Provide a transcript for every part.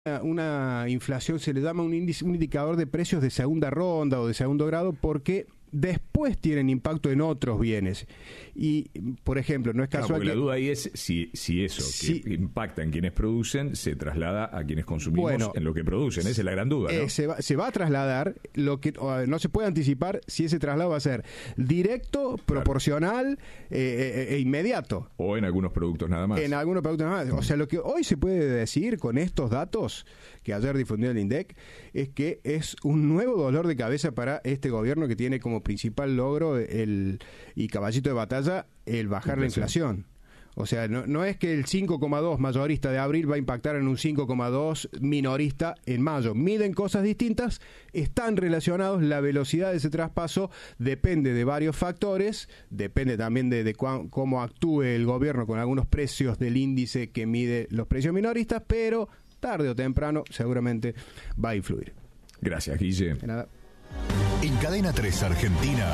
una inflación, se le llama un índice, un indicador de precios de segunda ronda o de segundo grado, porque después tienen impacto en otros bienes. Y, por ejemplo, no es casual porque la duda ahí es si eso que impacta en quienes producen se traslada a quienes consumimos en lo que producen. Esa es la gran duda, ¿no? Se va a trasladar, lo que no se puede anticipar si ese traslado va a ser directo, proporcional e inmediato. O en algunos productos nada más. En algunos productos nada más. O sea, lo que hoy se puede decir con estos datos que ayer difundió el INDEC es que es un nuevo dolor de cabeza para este gobierno, que tiene como principal logro y caballito de batalla el bajar la inflación. O sea, no es que el 5,2 mayorista de abril va a impactar en un 5,2 minorista en mayo. Miden cosas distintas, están relacionados. La velocidad de ese traspaso depende de varios factores, depende también de cómo actúe el gobierno con algunos precios del índice que mide los precios minoristas, pero tarde o temprano seguramente va a influir. Gracias, Guille. De nada. En Cadena 3 Argentina,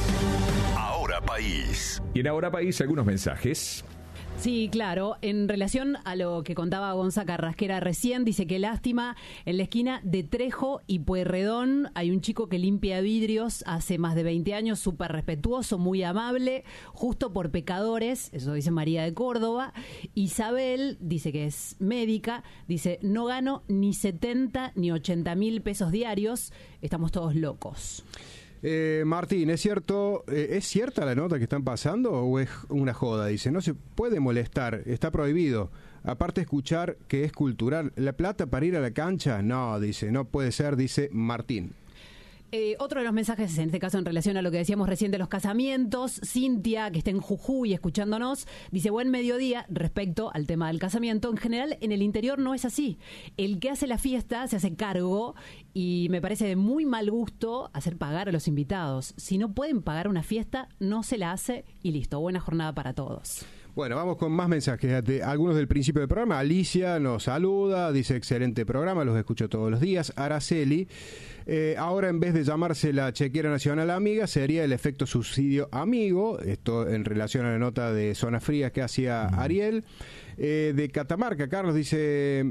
Ahora País. Y en Ahora País algunos mensajes. Sí, claro. En relación a lo que contaba Gonza Carrasquera recién, dice que lástima, en la esquina de Trejo y Pueyrredón hay un chico que limpia vidrios hace más de 20 años, súper respetuoso, muy amable, justo por pecadores, eso dice María de Córdoba. Isabel dice que es médica, dice, no gano ni 70 ni 80 mil pesos diarios, estamos todos locos. Martín, ¿es cierta la nota que están pasando o es una joda? Dice, no se puede molestar, está prohibido. Aparte, escuchar que es cultural. ¿La plata para ir a la cancha? No, dice, no puede ser, dice Martín. Otro de los mensajes, en este caso en relación a lo que decíamos recién de los casamientos, Cintia, que está en Jujuy escuchándonos, dice, buen mediodía respecto al tema del casamiento. En general, en el interior no es así. El que hace la fiesta se hace cargo y me parece de muy mal gusto hacer pagar a los invitados. Si no pueden pagar una fiesta, no se la hace y listo. Buena jornada para todos. Bueno, vamos con más mensajes. Algunos del principio del programa. Alicia nos saluda, dice excelente programa, los escucho todos los días. Araceli, ahora en vez de llamarse la chequera nacional amiga, sería el efecto subsidio amigo. Esto en relación a la nota de Zonas Frías que hacía Ariel. De Catamarca, Carlos dice,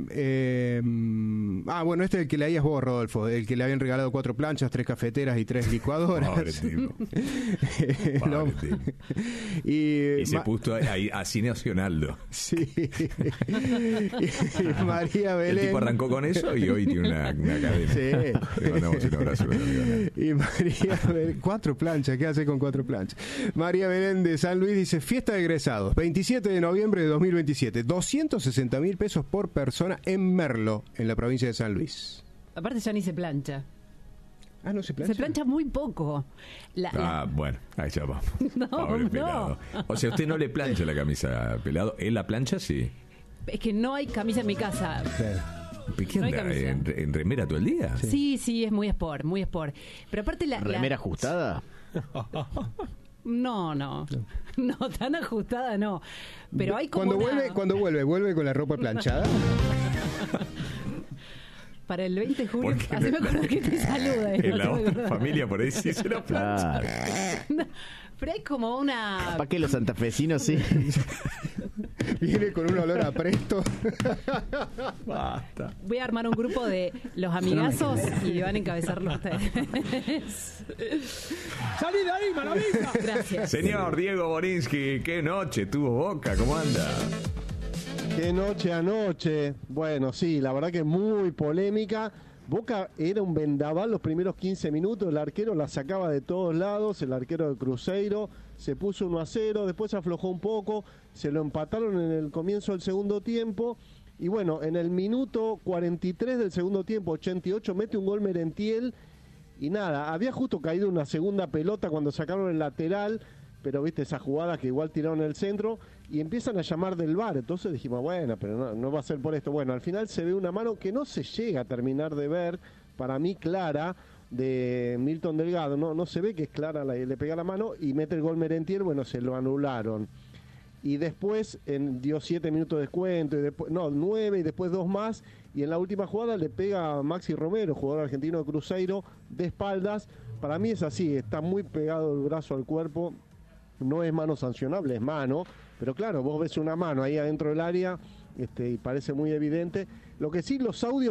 bueno, este es el que leías vos, Rodolfo, el que le habían regalado 4 planchas, 3 cafeteras y 3 licuadoras. Pobre tipo. Pobre tipo. Y se puso ahí así Nacionaldo. Sí. Y María Belén. El tipo arrancó con eso y hoy tiene una cadena. Sí. Le mandamos un abrazo. Y María Belén, 4 planchas, ¿qué hace con 4 planchas? María Belén de San Luis dice, fiesta de egresados, 27 de noviembre de 2027. 260 mil pesos por persona en Merlo, en la provincia de San Luis. Aparte ya ni se plancha. Ah, ¿no se plancha? Se plancha muy poco. Bueno, ahí ya vamos. No, Pobre no. pelado. O sea, usted no le plancha la camisa, pelado. ¿Él la plancha? Sí. Es que no hay camisa en mi casa. ¿Qué No anda? hay ¿En remera todo el día? Sí, es muy sport, muy sport. Pero aparte ¿Remera ajustada? No, tan ajustada no. Pero hay como cuando vuelve con la ropa planchada. Para el 20 de julio, así me acuerdo que te saluda. En la otra familia por ahí sí se la plancha. No, pero hay como una... ¿Para qué los santafesinos sí? Viene con un olor a Presto. Basta. Voy a armar un grupo de los amigazos y van a encabezarlo ustedes. ¡Salí de ahí, maravilla! Gracias. Señor Diego Borinsky, qué noche tuvo Boca, ¿cómo anda? Qué noche anoche. Bueno, sí, la verdad que muy polémica. Boca era un vendaval los primeros 15 minutos, el arquero la sacaba de todos lados, el arquero de Cruzeiro se puso 1-0, después aflojó un poco, se lo empataron en el comienzo del segundo tiempo y bueno, en el minuto 43 del segundo tiempo, 88, mete un gol Merentiel y nada, había justo caído una segunda pelota cuando sacaron el lateral, pero viste esas jugadas que igual tiraron el centro y empiezan a llamar del VAR, entonces dijimos, bueno, pero no va a ser por esto. Bueno, al final se ve una mano que no se llega a terminar de ver, para mí clara, de Milton Delgado, no se ve que es clara, le pega la mano y mete el gol Merentiel, bueno, se lo anularon. Y después dio 7 minutos de descuento, y después, 9 y después 2 más, y en la última jugada le pega a Maxi Romero, jugador argentino de Cruzeiro, de espaldas. Para mí es así, está muy pegado el brazo al cuerpo, no es mano sancionable, es mano, pero claro, vos ves una mano ahí adentro del área y parece muy evidente. Lo que sí, los audios